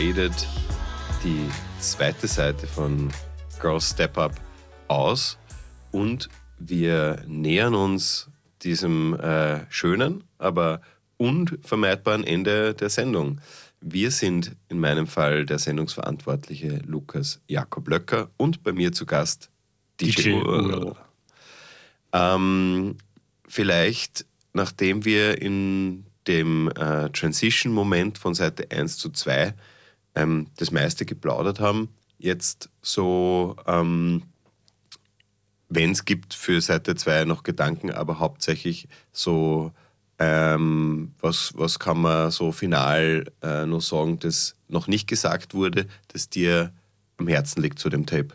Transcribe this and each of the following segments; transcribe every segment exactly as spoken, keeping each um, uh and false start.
redet die zweite Seite von Girls Step Up aus und wir nähern uns diesem äh, schönen, aber unvermeidbaren Ende der Sendung. Wir sind in meinem Fall der Sendungsverantwortliche Lukas Jakob Löcker und bei mir zu Gast D J, D J Url. Ähm, vielleicht, nachdem wir in dem äh, Transition-Moment von Seite eins zu zwei ähm, das meiste geplaudert haben, jetzt so, ähm, wenn es gibt für Seite zwei noch Gedanken, aber hauptsächlich so, ähm, was, was kann man so final äh, noch sagen, das noch nicht gesagt wurde, das dir am Herzen liegt zu dem Tape?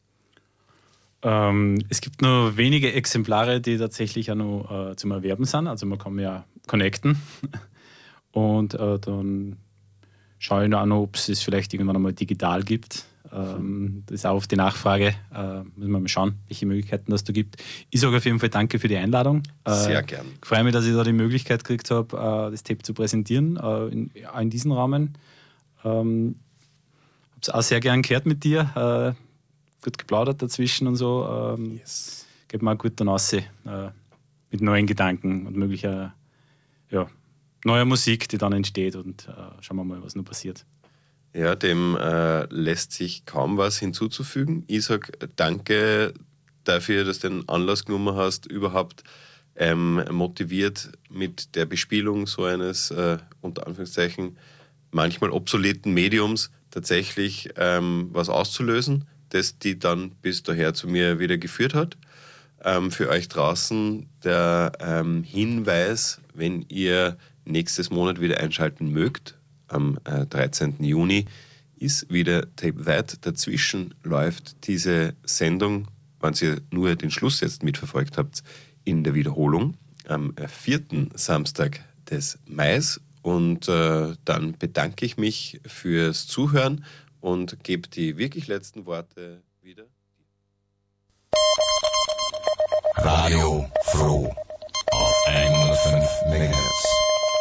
Ähm, es gibt nur wenige Exemplare, die tatsächlich auch noch äh, zum Erwerben sind. Also man kann ja connecten und äh, dann schaue ich noch, noch ob es es vielleicht irgendwann einmal digital gibt. Ähm, das ist auch auf die Nachfrage. Äh, müssen wir mal schauen, welche Möglichkeiten das da gibt. Ich sage auf jeden Fall danke für die Einladung. Äh, Sehr gern. Ich freue mich, dass ich da die Möglichkeit gekriegt habe, äh, das Tape zu präsentieren, äh, in, in diesem Rahmen. Ähm, habe es auch sehr gern gehört mit dir. Äh, gut geplaudert dazwischen und so. Ähm, Yes. Geht mir auch gut dann raus, äh, mit neuen Gedanken und möglicher ja, neuer Musik, die dann entsteht. Und äh, schauen wir mal, was noch passiert. Ja, dem äh, lässt sich kaum was hinzuzufügen. Ich sage danke dafür, dass du den Anlass genommen hast, überhaupt ähm, motiviert mit der Bespielung so eines, äh, unter Anführungszeichen, manchmal obsoleten Mediums tatsächlich ähm, was auszulösen, das die dann bis daher zu mir wieder geführt hat. Ähm, für euch draußen der ähm, Hinweis, wenn ihr nächstes Monat wieder einschalten mögt, am äh, dreizehnten Juni ist wieder Tape That. Dazwischen läuft diese Sendung, wenn ihr nur den Schluss jetzt mitverfolgt habt, in der Wiederholung am äh, vierten Samstag des Mais. Und äh, dann bedanke ich mich fürs Zuhören und gebe die wirklich letzten Worte wieder.